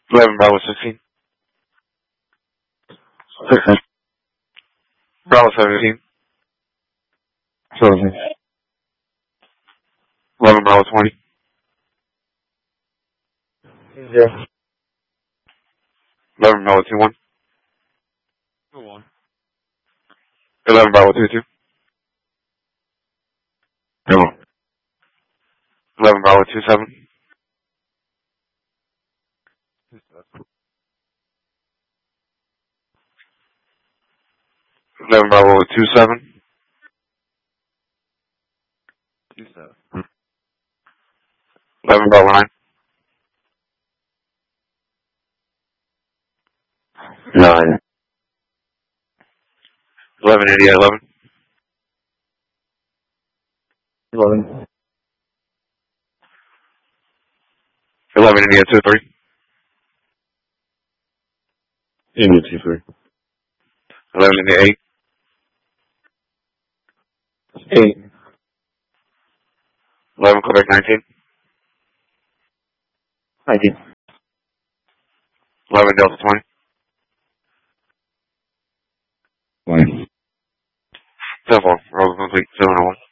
11 Bravo 16. 16. Bravo 17. 17. 11 Bravo 20. Yeah. 11 Bravo 21. 2-1. 11 Bravo 22. No. 11 Bravo 27. 11 Bravo 27. 11 Bravo 9. 9. 11 India 11. 11. 11 India 2-3. India 2-3. 11 India 8. 8. 11 Quebec 19. 19. 11 Delta 20. 20. 10-4. Roll complete. 7-1.